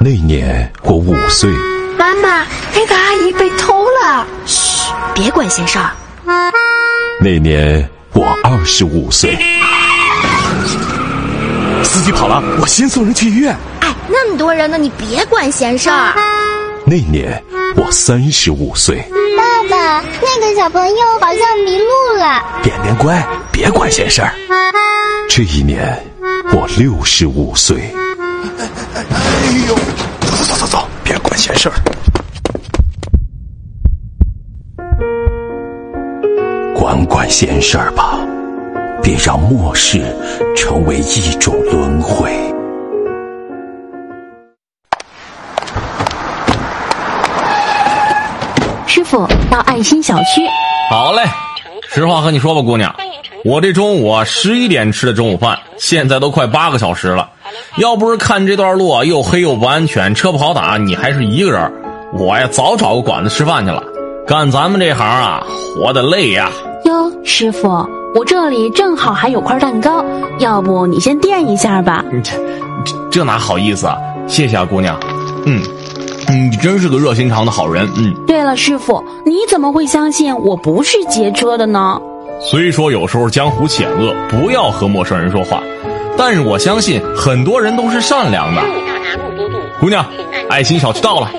那年我5岁。 妈妈，那个阿姨被偷了。嘘，别管闲事儿。 那年我25岁。 司机跑了，我先送人去医院。 哎，那么多人呢，你别管闲事儿。 那年我35岁。 爸爸，那个小朋友好像迷路了。 便便乖，别管闲事儿。 这一年我65岁。 哎呦，走，别管闲事儿。 管闲事儿吧，别让末世成为一种轮回。 师傅，到爱心小区。 好嘞，实话和你说吧，姑娘，我这中午11点吃的中午饭，现在都快8个小时了。要不是看这段路又黑又不安全，车不好打，你还是一个人，我呀早找个馆子吃饭去了。干咱们这行啊，活得累呀。 哟，师傅，我这里正好还有块蛋糕，要不你先垫一下吧。 这哪好意思啊，谢谢啊，姑娘。你真是个热心肠的好人。 对了，师傅，你怎么会相信我不是劫车的呢？ 虽说有时候江湖险恶，不要和陌生人说话，但是我相信很多人都是善良的。姑娘，爱心小区到了。